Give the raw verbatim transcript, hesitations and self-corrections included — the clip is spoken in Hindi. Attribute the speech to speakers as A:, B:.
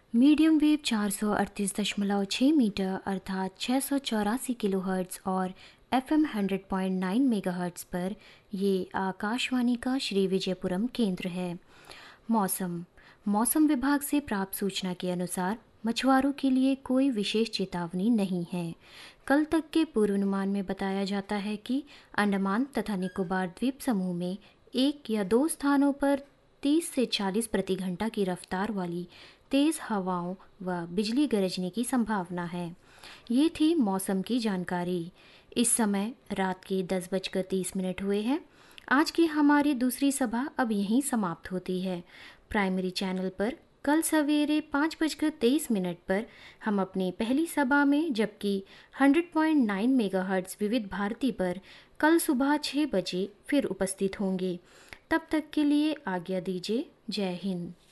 A: मीडियम वेव चार सौ अड़तीस दशमलव छः मीटर अर्थात छः सौ चौरासी किलो हर्ट्ज़ और F am hundred point nine mega hertz पर ये आकाशवाणी का श्री विजयपुरम केंद्र है। मौसम मौसम विभाग से प्राप्त सूचना के अनुसार मछुआरों के लिए कोई विशेष चेतावनी नहीं है। कल तक के पूर्वानुमान में बताया जाता है कि अंडमान तथा निकोबार द्वीप समूह में एक या दो स्थानों पर तीस से चालीस प्रति घंटा की रफ्तार वाली तेज़ हवाओं व बिजली गरजने की संभावना है। ये थी मौसम की जानकारी। इस समय रात के दस बजकर तीस मिनट हुए हैं। आज की हमारी दूसरी सभा अब यहीं समाप्त होती है। प्राइमरी चैनल पर कल सवेरे पाँच बजकर तेईस मिनट पर हम अपनी पहली सभा में, जबकि हंड्रेड पॉइंट नाइन मेगाहर्ट्ज़ विविध भारती पर कल सुबह छः बजे फिर उपस्थित होंगे। तब तक के लिए आज्ञा दीजिए। जय हिंद।